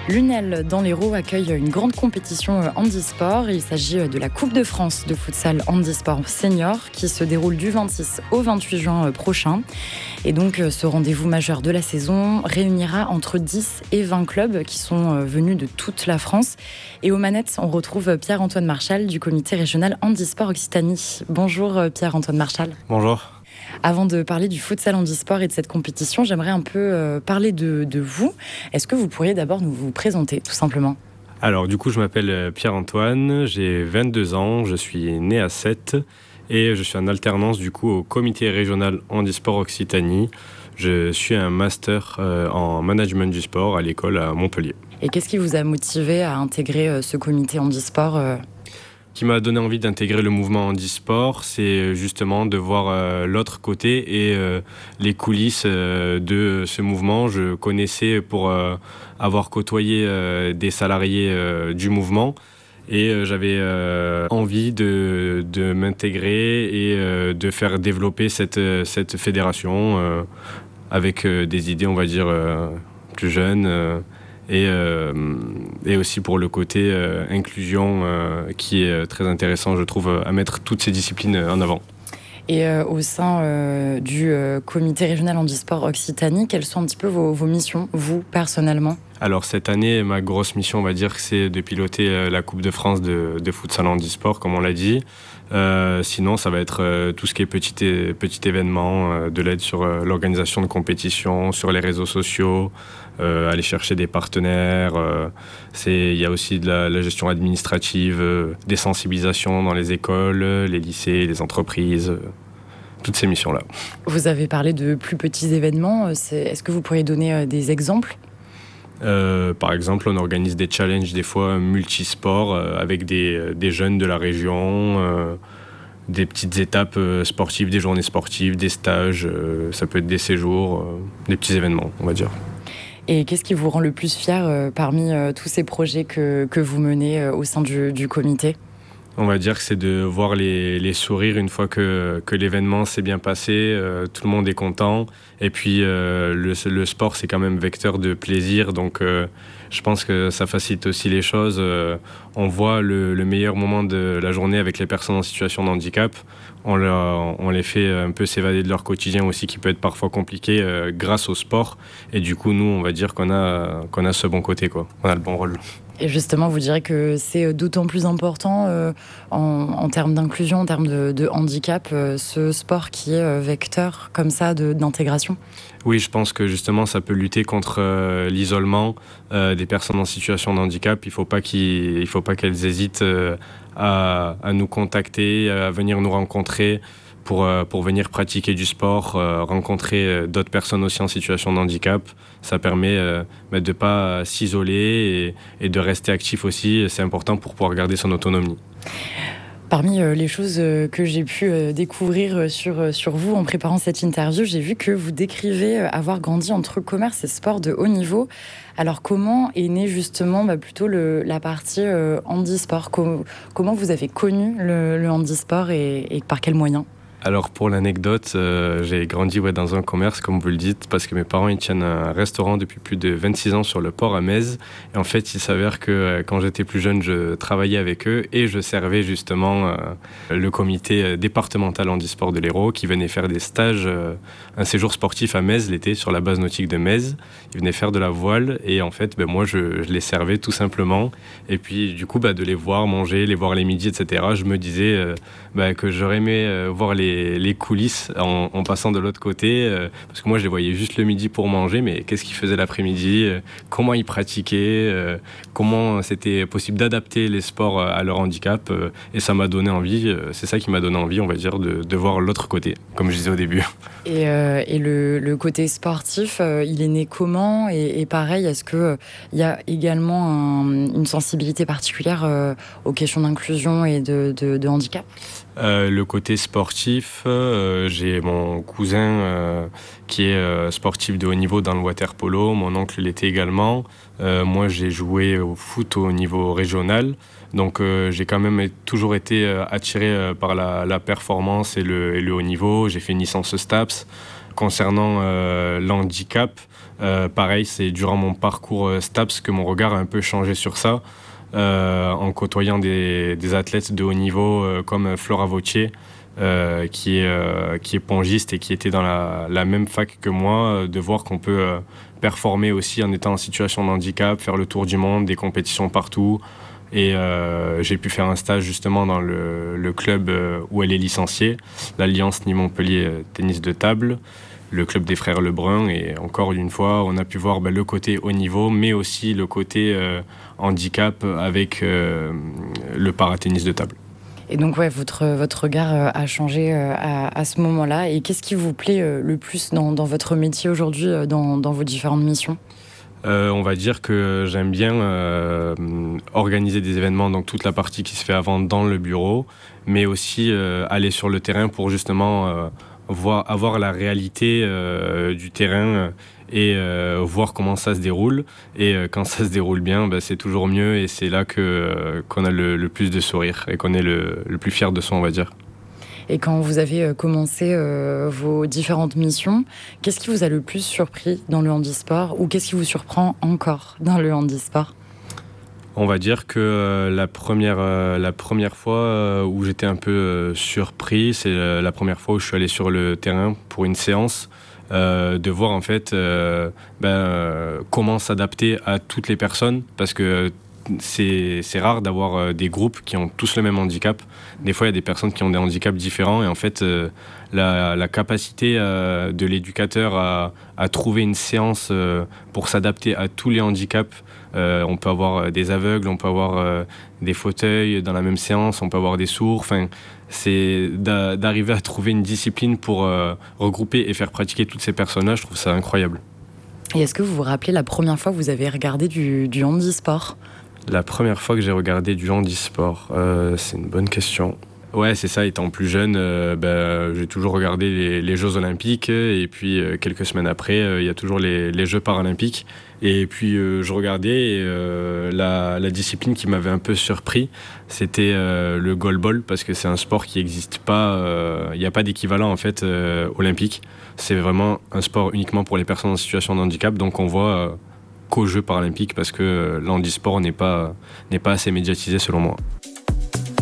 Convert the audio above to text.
Lunel dans l'Hérault accueille une grande compétition handisport. Il s'agit de la Coupe de France de futsal handisport senior qui se déroule du 26 au 28 juin prochain. Et donc ce rendez-vous majeur de la saison réunira entre 10 et 20 clubs qui sont venus de toute la France. Et aux manettes, on retrouve Pierre-Antoine Marchal du comité régional handisport Occitanie. Bonjour Pierre-Antoine Marchal. Bonjour. Avant de parler du futsal handisport et de cette compétition, j'aimerais un peu parler de vous. Est-ce que vous pourriez d'abord nous vous présenter, tout simplement ? Alors du coup, je m'appelle Pierre-Antoine, j'ai 22 ans, je suis né à Sète et je suis en alternance du coup au comité régional handisport Occitanie. Je suis un master en management du sport à l'école à Montpellier. Et qu'est-ce qui vous a motivé à intégrer ce comité handisport qui m'a donné envie d'intégrer le mouvement handisport, c'est justement de voir l'autre côté et les coulisses de ce mouvement. Je connaissais pour avoir côtoyé des salariés du mouvement et j'avais envie de m'intégrer et de faire développer cette fédération avec des idées, on va dire, plus jeunes. Et aussi pour le côté inclusion qui est très intéressant, je trouve, à mettre toutes ces disciplines en avant. Et au sein du comité régional handisport Occitanie, quelles sont un petit peu vos missions, vous, personnellement ? Alors cette année, ma grosse mission, on va dire, c'est de piloter la Coupe de France de futsal handisport, comme on l'a dit. Sinon, ça va être tout ce qui est petit événement, de l'aide sur l'organisation de compétitions, sur les réseaux sociaux, aller chercher des partenaires. Il y a aussi de la gestion administrative, des sensibilisations dans les écoles, les lycées, les entreprises. Toutes ces missions-là. Vous avez parlé de plus petits événements. Est-ce que vous pourriez donner des exemples ? Par exemple, on organise des challenges des fois multisports avec des jeunes de la région, des petites étapes sportives, des journées sportives, des stages, ça peut être des séjours, des petits événements, on va dire. Et qu'est-ce qui vous rend le plus fier parmi tous ces projets que vous menez au sein du comité ? On va dire que c'est de voir les sourires une fois que l'événement s'est bien passé, tout le monde est content. Et puis le sport, c'est quand même vecteur de plaisir, donc je pense que ça facilite aussi les choses. On voit le meilleur moment de la journée avec les personnes en situation de handicap. On les fait un peu s'évader de leur quotidien aussi, qui peut être parfois compliqué grâce au sport. Et du coup, nous, on va dire qu'on a ce bon côté, quoi. On a le bon rôle. Et justement, vous direz que c'est d'autant plus important en termes d'inclusion, en termes de handicap, ce sport qui est vecteur comme ça d'intégration ? Oui, je pense que justement, ça peut lutter contre l'isolement des personnes en situation de handicap. Il faut pas qu'elles hésitent à nous contacter, à venir nous rencontrer pour venir pratiquer du sport, rencontrer d'autres personnes aussi en situation de handicap. Ça permet de ne pas s'isoler et de rester actif aussi. C'est important pour pouvoir garder son autonomie. Parmi les choses que j'ai pu découvrir sur vous en préparant cette interview, j'ai vu que vous décrivez avoir grandi entre commerce et sport de haut niveau. Alors comment est née justement plutôt la partie handisport ? Comment vous avez connu le handisport et par quels moyens ? Alors pour l'anecdote, j'ai grandi dans un commerce, comme vous le dites, parce que mes parents ils tiennent un restaurant depuis plus de 26 ans sur le port à Metz. Et en fait, il s'avère que quand j'étais plus jeune, je travaillais avec eux et je servais justement le comité départemental handisport de l'Hérault qui venait faire des stages, un séjour sportif à Metz l'été sur la base nautique de Metz. Ils venaient faire de la voile et en fait, moi je les servais tout simplement. Et puis du coup, de les voir manger, les voir les midis, etc. Je me disais que j'aurais aimé voir les coulisses en passant de l'autre côté, parce que moi je les voyais juste le midi pour manger, mais qu'est-ce qu'ils faisaient l'après-midi, comment ils pratiquaient, comment c'était possible d'adapter les sports à leur handicap, et ça m'a donné envie, c'est ça qui m'a donné envie, on va dire, de voir l'autre côté, comme je disais au début. Et le côté sportif, il est né comment ? Et pareil, est-ce qu'il y a également une sensibilité particulière aux questions d'inclusion et de handicap ? Le côté sportif, j'ai mon cousin qui est sportif de haut niveau dans le water polo, mon oncle l'était également. Moi, j'ai joué au foot au niveau régional, donc j'ai quand même toujours été attiré par la performance et le haut niveau. J'ai fait une licence STAPS. Concernant l'handicap, Pareil, c'est durant mon parcours STAPS que mon regard a un peu changé sur ça, en côtoyant des athlètes de haut niveau comme Flora Vautier, qui est pongiste et qui était dans la même fac que moi, de voir qu'on peut performer aussi en étant en situation de handicap, faire le tour du monde, des compétitions partout. Et j'ai pu faire un stage justement dans le club où elle est licenciée, l'Alliance Nîmes-Montpellier Tennis de Table, le club des frères Lebrun. Et encore une fois, on a pu voir le côté haut niveau, mais aussi le côté handicap avec le paratennis de table. Et donc, ouais, votre regard a changé à ce moment-là. Et qu'est-ce qui vous plaît le plus dans votre métier aujourd'hui, dans vos différentes missions ? On va dire que j'aime bien organiser des événements, donc toute la partie qui se fait avant dans le bureau, mais aussi aller sur le terrain pour justement avoir la réalité du terrain et voir comment ça se déroule. Et quand ça se déroule bien, c'est toujours mieux et c'est là qu'on a le plus de sourire et qu'on est le plus fier de soi, on va dire. Et quand vous avez commencé vos différentes missions, qu'est-ce qui vous a le plus surpris dans le handisport ou qu'est-ce qui vous surprend encore dans le handisport ? On va dire que la première fois où j'étais un peu surpris, c'est la première fois où je suis allé sur le terrain pour une séance, de voir en fait comment s'adapter à toutes les personnes, parce que c'est rare d'avoir des groupes qui ont tous le même handicap. Des fois, il y a des personnes qui ont des handicaps différents et en fait, la capacité de l'éducateur à trouver une séance pour s'adapter à tous les handicaps. On peut avoir des aveugles, on peut avoir des fauteuils dans la même séance, on peut avoir des sourds. Enfin, c'est d'arriver à trouver une discipline pour regrouper et faire pratiquer toutes ces personnes-là. Je trouve ça incroyable. Et est-ce que vous vous rappelez la première fois que vous avez regardé du handisport ? La première fois que j'ai regardé du handisport, c'est une bonne question. Ouais, c'est ça, étant plus jeune, j'ai toujours regardé les Jeux Olympiques et puis quelques semaines après, il y a toujours les Jeux Paralympiques. Et puis je regardais et la discipline qui m'avait un peu surpris, c'était le goalball, parce que c'est un sport qui n'existe pas, il n'y a pas d'équivalent en fait olympique. C'est vraiment un sport uniquement pour les personnes en situation de handicap, donc on voit qu'aux Jeux Paralympiques parce que l'handisport n'est pas assez médiatisé selon moi.